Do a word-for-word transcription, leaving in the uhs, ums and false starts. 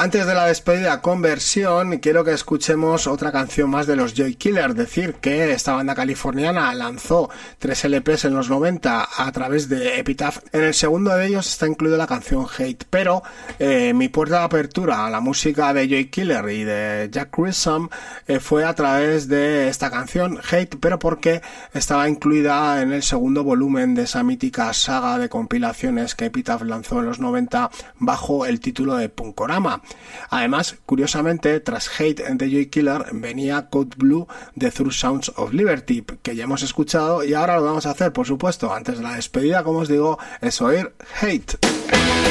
Antes de la despedida con versión, quiero que escuchemos otra canción más de los Joy Killer. Decir que esta banda californiana lanzó tres L Pes en los noventa a través de Epitaph. En el segundo de ellos está incluida la canción Hate, pero eh, mi puerta de apertura a la música de Joy Killer y de Jack Grissom eh, fue a través de esta canción Hate, pero porque estaba incluida en el segundo volumen de esa mítica saga de compilaciones que Epitaph lanzó en los noventa bajo el título de Punkorama. Además, curiosamente, tras Hate de Joy Killer venía Code Blue de Through Sounds of Liberty, que ya hemos escuchado, y ahora lo vamos a hacer, por supuesto, antes de la despedida, como os digo, es oír Hate.